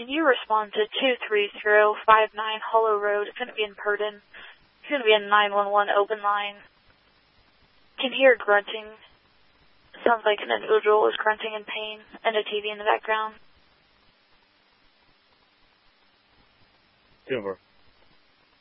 can you respond to 23059 Hollow Road? It's going to be in Purdon. It's going to be a 911 open line. Can hear grunting. Sounds like an individual is grunting in pain and a TV in the background. Silver.